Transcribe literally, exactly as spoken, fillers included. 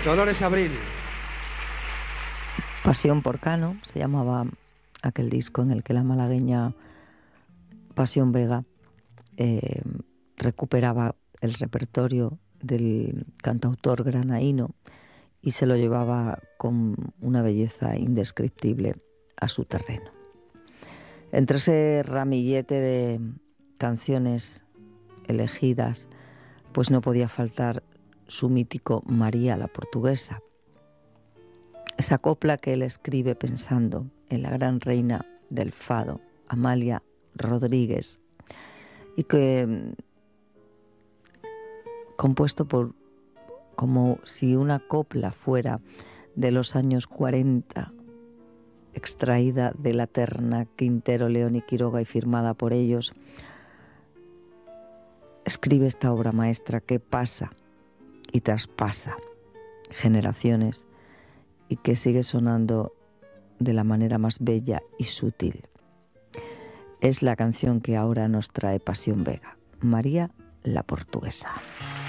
Dolores Abril. Pasión por Cano, se llamaba aquel disco en el que la malagueña Pasión Vega eh, recuperaba el repertorio del cantautor granaíno y se lo llevaba con una belleza indescriptible a su terreno. Entre ese ramillete de canciones elegidas, pues no podía faltar su mítico María la Portuguesa. Esa copla que él escribe pensando en la gran reina del fado, Amalia Rodríguez, y que, compuesto por como si una copla fuera de los años cuarenta, extraída de la terna Quintero, León y Quiroga y firmada por ellos, escribe esta obra maestra que pasa y traspasa generaciones y que sigue sonando de la manera más bella y sutil. Es la canción que ahora nos trae Pasión Vega, María la Portuguesa.